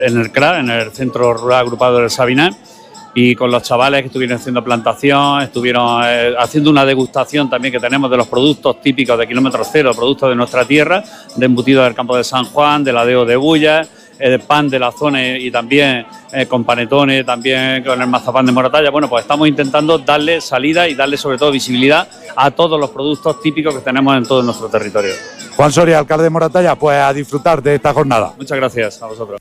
en el CRA, en el Centro Rural Agrupado del Sabinar, y con los chavales que estuvieron haciendo plantación, estuvieron haciendo una degustación también que tenemos de los productos típicos de Kilómetro Cero, productos de nuestra tierra, de embutidos del campo de San Juan, de ladeo de Bullas, de pan de la zona y también con panetones, también con el mazapán de Moratalla. Bueno, pues estamos intentando darle salida y darle sobre todo visibilidad a todos los productos típicos que tenemos en todo nuestro territorio. Juan Soria, alcalde de Moratalla, pues a disfrutar de esta jornada. Muchas gracias a vosotros.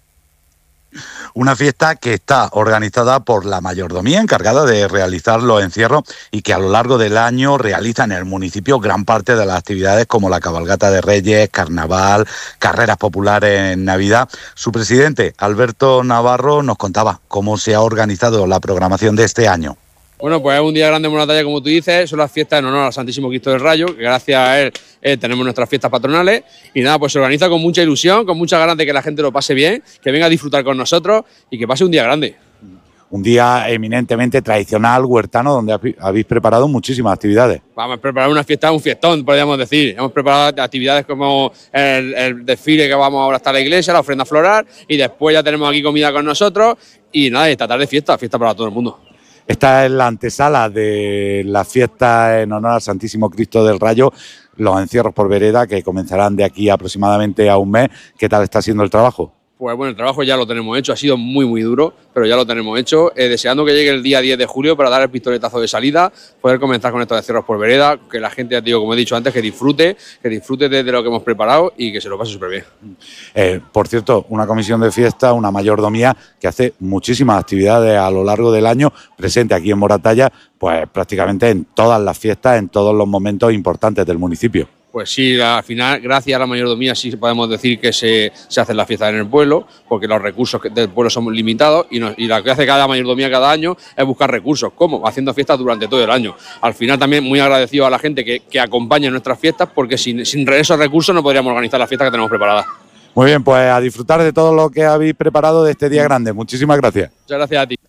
Una fiesta que está organizada por la mayordomía encargada de realizar los encierros y que a lo largo del año realiza en el municipio gran parte de las actividades como la cabalgata de Reyes, carnaval, carreras populares en Navidad. Su presidente, Alberto Navarro, nos contaba cómo se ha organizado la programación de este año. Bueno, pues es un día grande en Moratalla, como tú dices, son las fiestas en honor al Santísimo Cristo del Rayo, que gracias a él tenemos nuestras fiestas patronales y nada, pues se organiza con mucha ilusión, con muchas ganas de que la gente lo pase bien, que venga a disfrutar con nosotros y que pase un día grande. Un día eminentemente tradicional, huertano, donde habéis preparado muchísimas actividades. Vamos a preparar una fiesta, un fiestón, podríamos decir. Hemos preparado actividades como el desfile que vamos ahora hasta la iglesia, la ofrenda floral, y después ya tenemos aquí comida con nosotros y nada, esta tarde fiesta para todo el mundo. Esta es la antesala de la fiesta en honor al Santísimo Cristo del Rayo, los encierros por vereda que comenzarán de aquí aproximadamente a un mes. ¿Qué tal está siendo el trabajo? Pues bueno, el trabajo ya lo tenemos hecho, ha sido muy duro, pero ya lo tenemos hecho, deseando que llegue el día 10 de julio para dar el pistoletazo de salida, poder comenzar con estos encierros por vereda, que la gente, ya te digo, como he dicho antes, que disfrute de lo que hemos preparado y que se lo pase súper bien. Por cierto, una comisión de fiesta, una mayordomía que hace muchísimas actividades a lo largo del año, presente aquí en Moratalla, pues prácticamente en todas las fiestas, en todos los momentos importantes del municipio. Pues sí, al final, gracias a la mayordomía, sí podemos decir que se hacen las fiestas en el pueblo, porque los recursos del pueblo son limitados y lo que hace cada mayordomía cada año es buscar recursos. ¿Cómo? Haciendo fiestas durante todo el año. Al final también muy agradecido a la gente que acompaña en nuestras fiestas, porque sin esos recursos no podríamos organizar las fiestas que tenemos preparadas. Muy bien, pues a disfrutar de todo lo que habéis preparado de este día grande. Muchísimas gracias. Muchas gracias a ti.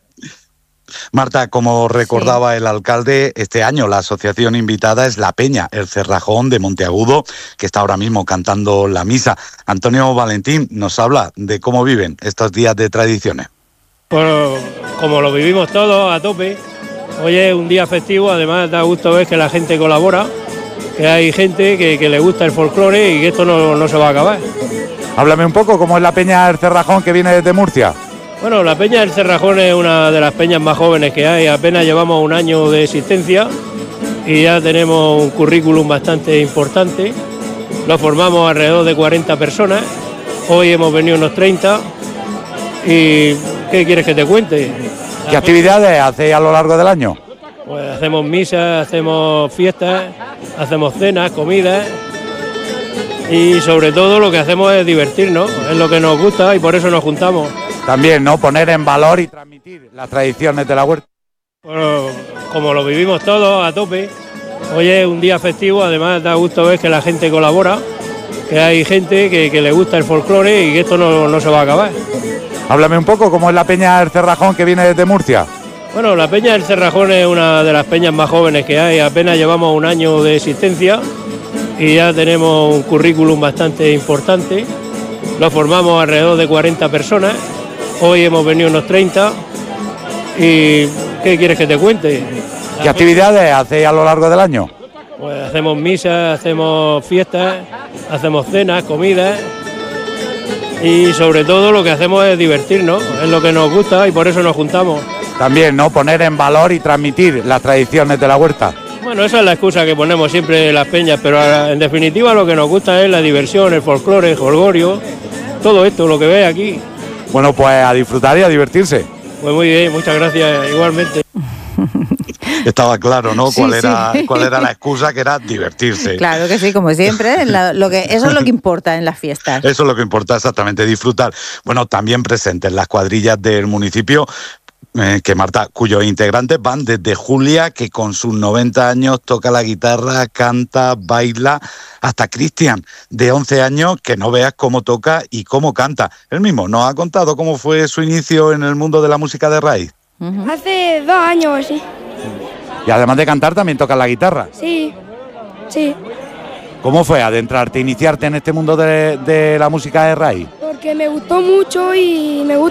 Marta, como recordaba el alcalde, este año la asociación invitada es La Peña, el Cerrajón de Monteagudo, que está ahora mismo cantando la misa. Antonio Valentín nos habla de cómo viven estos días de tradiciones. Bueno, como lo vivimos todos a tope, hoy es un día festivo, además da gusto ver que la gente colabora, que hay gente que le gusta el folclore y que esto no se va a acabar. Háblame un poco, ¿cómo es La Peña el Cerrajón que viene desde Murcia? Bueno, la Peña del Cerrajón es una de las peñas más jóvenes que hay, apenas llevamos un año de existencia y ya tenemos un currículum bastante importante. Lo formamos alrededor de 40 personas, hoy hemos venido unos 30 y ¿qué quieres que te cuente? ¿Qué actividades hacéis a lo largo del año? Pues hacemos misas, hacemos fiestas, hacemos cenas, comidas y sobre todo lo que hacemos es divertirnos, es lo que nos gusta y por eso nos juntamos. También, ¿no? Poner en valor y transmitir las tradiciones de la huerta. Bueno, como lo vivimos todos a tope, hoy es un día festivo, además da gusto ver que la gente colabora, que hay gente que le gusta el folclore y que esto no se va a acabar. Háblame un poco, ¿cómo es la Peña del Cerrajón que viene desde Murcia? Bueno, la Peña del Cerrajón es una de las peñas más jóvenes que hay, apenas llevamos un año de existencia y ya tenemos un currículum bastante importante. Lo formamos alrededor de 40 personas. Hoy hemos venido unos 30 y ¿qué quieres que te cuente? ¿Qué actividades hacéis a lo largo del año? Pues hacemos misas, hacemos fiestas, hacemos cenas, comidas y sobre todo lo que hacemos es divertirnos, es lo que nos gusta y por eso nos juntamos. También, ¿no? Poner en valor y transmitir las tradiciones de la huerta. Bueno, esa es la excusa que ponemos siempre en las peñas, pero en definitiva lo que nos gusta es la diversión, el folclore, el jolgorio, todo esto, lo que ves aquí. Bueno, pues a disfrutar y a divertirse. Pues muy bien, muchas gracias, igualmente. Estaba claro, ¿no? Sí, ¿Cuál era la excusa? Que era divertirse. Claro que sí, como siempre, eso es lo que importa en las fiestas. Eso es lo que importa, exactamente, disfrutar. Bueno, también presentes las cuadrillas del municipio, que Marta, cuyos integrantes van desde Julia, que con sus 90 años toca la guitarra, canta, baila, hasta Cristian, de 11 años, que no veas cómo toca y cómo canta. Él mismo nos ha contado cómo fue su inicio en el mundo de la música de raíz. Hace 2 años o así. Y además de cantar, también tocas la guitarra. Sí. ¿Cómo fue adentrarte, iniciarte en este mundo de la música de raíz? Porque porque me gustó mucho y me gusta